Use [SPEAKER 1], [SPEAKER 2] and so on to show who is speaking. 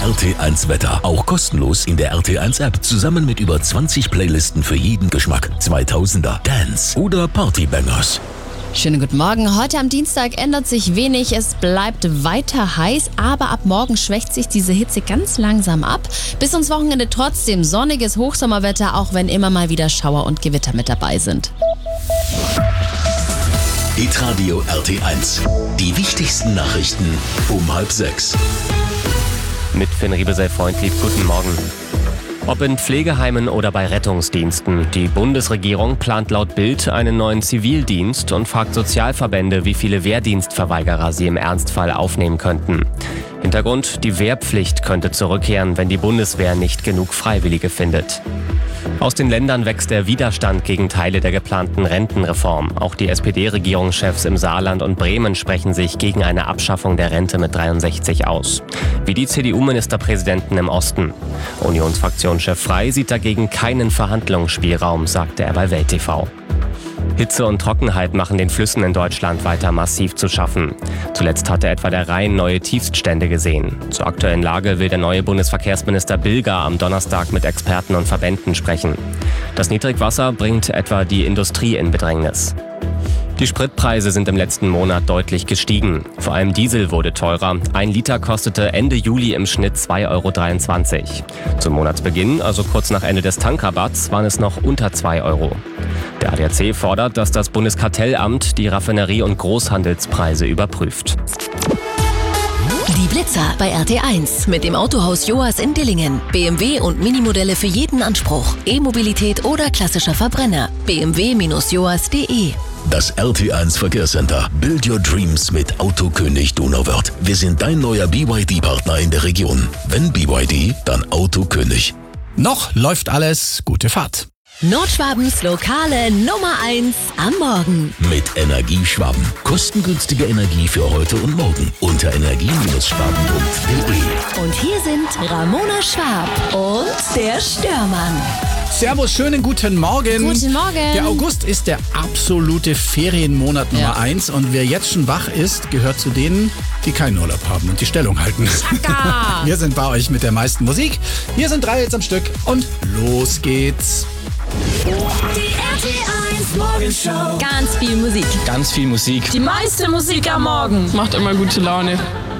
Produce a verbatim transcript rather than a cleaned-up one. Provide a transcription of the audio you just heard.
[SPEAKER 1] R T eins Wetter. Auch kostenlos in der R T eins App. Zusammen mit über zwanzig Playlisten für jeden Geschmack. zweitausender, Dance oder Partybangers.
[SPEAKER 2] Schönen guten Morgen. Heute am Dienstag ändert sich wenig. Es bleibt weiter heiß, aber ab morgen schwächt sich diese Hitze ganz langsam ab. Bis ins Wochenende trotzdem sonniges Hochsommerwetter, auch wenn immer mal wieder Schauer und Gewitter mit dabei sind.
[SPEAKER 1] Hitradio R T eins. Die wichtigsten Nachrichten um halb sechs.
[SPEAKER 3] Mit Finn Riebesell-Freundlieb, guten Morgen. Ob in Pflegeheimen oder bei Rettungsdiensten, die Bundesregierung plant laut Bild einen neuen Zivildienst und fragt Sozialverbände, wie viele Wehrdienstverweigerer sie im Ernstfall aufnehmen könnten. Hintergrund: die Wehrpflicht könnte zurückkehren, wenn die Bundeswehr nicht genug Freiwillige findet. Aus den Ländern wächst der Widerstand gegen Teile der geplanten Rentenreform. Auch die S P D-Regierungschefs im Saarland und Bremen sprechen sich gegen eine Abschaffung der Rente mit dreiundsechzig aus. Wie die C D U-Ministerpräsidenten im Osten. Unionsfraktionschef Frey sieht dagegen keinen Verhandlungsspielraum, sagte er bei Welt T V. Hitze und Trockenheit machen den Flüssen in Deutschland weiter massiv zu schaffen. Zuletzt hatte etwa der Rhein neue Tiefststände gesehen. Zur aktuellen Lage will der neue Bundesverkehrsminister Bilger am Donnerstag mit Experten und Verbänden sprechen. Das Niedrigwasser bringt etwa die Industrie in Bedrängnis. Die Spritpreise sind im letzten Monat deutlich gestiegen. Vor allem Diesel wurde teurer. Ein Liter kostete Ende Juli im Schnitt zwei Euro dreiundzwanzig. Zum Monatsbeginn, also kurz nach Ende des Tankrabatts, waren es noch unter zwei Euro. Der A D A C fordert, dass das Bundeskartellamt die Raffinerie- und Großhandelspreise überprüft.
[SPEAKER 4] Die Blitzer bei R T eins mit dem Autohaus Joas in Dillingen. B M W und Minimodelle für jeden Anspruch. E-Mobilität oder klassischer Verbrenner. b m w Bindestrich joas punkt de.
[SPEAKER 1] Das R T eins Verkehrscenter. Build your dreams mit Autokönig Donauwörth. Wir sind dein neuer B Y D-Partner in der Region. Wenn B Y D, dann Autokönig.
[SPEAKER 5] Noch läuft alles. Gute Fahrt.
[SPEAKER 4] Nordschwabens lokale Nummer eins am Morgen.
[SPEAKER 1] Mit Energieschwaben. Kostengünstige Energie für heute und morgen. Unter energie schwaben punkt de.
[SPEAKER 4] Und hier sind Ramona Schwab und der Störmann.
[SPEAKER 5] Servus, schönen guten Morgen.
[SPEAKER 2] Guten Morgen.
[SPEAKER 5] Der August ist der absolute Ferienmonat Nummer
[SPEAKER 2] Ja.
[SPEAKER 5] eins und wer jetzt schon wach ist, gehört zu denen, die keinen Urlaub haben und die Stellung halten.
[SPEAKER 2] Chaka.
[SPEAKER 5] Wir sind bei euch mit der meisten Musik. Hier sind drei Hits am Stück und los geht's.
[SPEAKER 6] Die R T eins Morgenshow.
[SPEAKER 4] Ganz viel Musik.
[SPEAKER 7] Ganz viel Musik.
[SPEAKER 8] Die meiste Musik am Morgen.
[SPEAKER 9] Macht immer gute Laune.